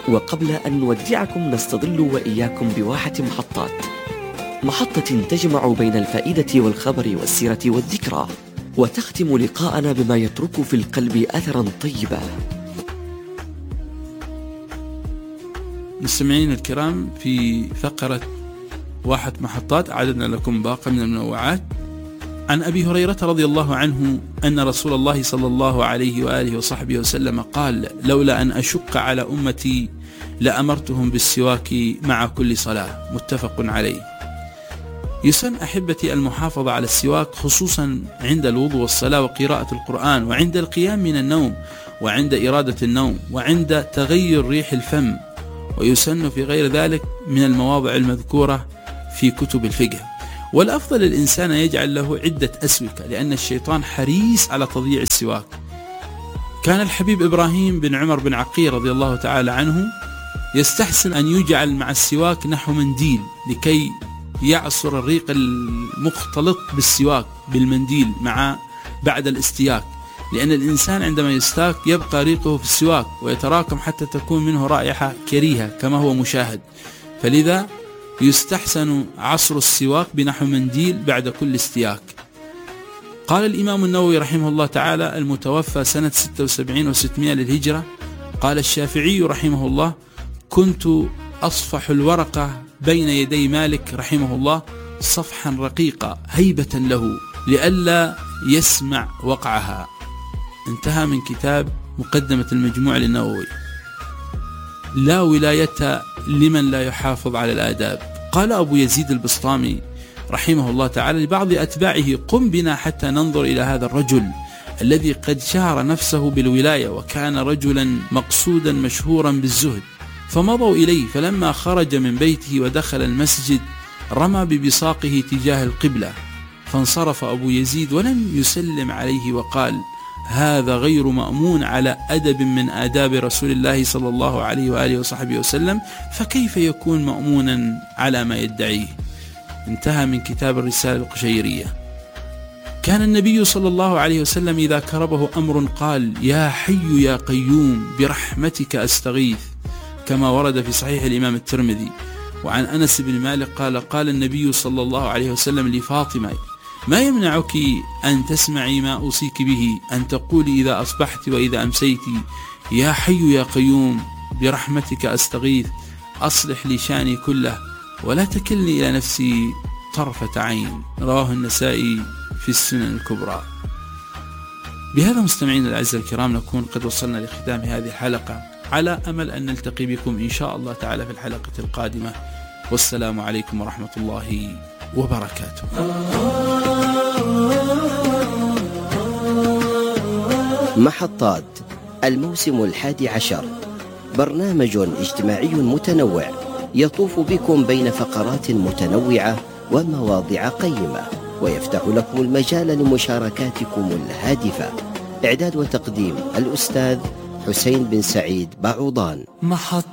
وقبل أن نودعكم نستظل وإياكم بواحة محطة تجمع بين الفائدة والخبر والسيرة والذكرى، وتختم لقاءنا بما يترك في القلب أثرا طيبا. مستمعين الكرام، في فقرة واحة محطات أعددنا لكم باقة من المنوعات. عن أبي هريرة رضي الله عنه أن رسول الله صلى الله عليه وآله وصحبه وسلم قال: لولا أن أشق على أمتي لأمرتهم بالسواك مع كل صلاة. متفق عليه. يسن أحبتي المحافظة على السواك، خصوصا عند الوضوء والصلاة وقراءة القرآن، وعند القيام من النوم، وعند إرادة النوم، وعند تغير ريح الفم، ويسن في غير ذلك من المواضع المذكورة في كتب الفقه. والأفضل الإنسان يجعل له عدة أسوكة، لأن الشيطان حريص على تضييع السواك. كان الحبيب إبراهيم بن عمر بن عقيل رضي الله تعالى عنه يستحسن أن يجعل مع السواك نحو منديل، لكي يعصر الريق المختلط بالسواك بالمنديل بعد الاستياك، لأن الإنسان عندما يستاك يبقى ريقه في السواك ويتراكم حتى تكون منه رائحة كريهة كما هو مشاهد. فلذا يستحسن عصر السواك بنحو منديل بعد كل استياك. قال الإمام النووي رحمه الله تعالى المتوفى سنة 76 و600 للهجرة، قال الشافعي رحمه الله: كنت أصفح الورقة بين يدي مالك رحمه الله صفحا رقيقا هيبة له لئلا يسمع وقعها. انتهى من كتاب مقدمة المجموع للنووي. لا ولاية لمن لا يحافظ على الآداب. قال أبو يزيد البسطامي رحمه الله تعالى لبعض أتباعه: قم بنا حتى ننظر إلى هذا الرجل الذي قد شهر نفسه بالولاية، وكان رجلا مقصودا مشهورا بالزهد. فمضوا إليه، فلما خرج من بيته ودخل المسجد رمى ببصاقه تجاه القبلة، فانصرف أبو يزيد ولم يسلم عليه وقال: هذا غير مأمون على أدب من آداب رسول الله صلى الله عليه وآله وصحبه وسلم، فكيف يكون مأمونا على ما يدعيه؟ انتهى من كتاب الرسالة القشيرية. كان النبي صلى الله عليه وسلم إذا كربه أمر قال: يا حي يا قيوم برحمتك أستغيث، كما ورد في صحيح الإمام الترمذي. وعن أنس بن مالك قال النبي صلى الله عليه وسلم لفاطمة: ما يمنعك أن تسمعي ما أوصيك به، أن تقولي إذا أصبحت وإذا أمسيت: يا حي يا قيوم برحمتك أستغيث، أصلح لي شاني كله ولا تكلني إلى نفسي طرفة عين. رواه النسائي في السنن الكبرى. بهذا مستمعين الأعزاء الكرام نكون قد وصلنا لختام هذه الحلقة، على أمل أن نلتقي بكم إن شاء الله تعالى في الحلقة القادمة. والسلام عليكم ورحمة الله وبركاته. محطات الموسم 11، برنامج اجتماعي متنوع يطوف بكم بين فقرات متنوعة ومواضيع قيمة، ويفتح لكم المجال لمشاركاتكم الهادفة. إعداد وتقديم الأستاذ حسين بن سعيد بعوضان.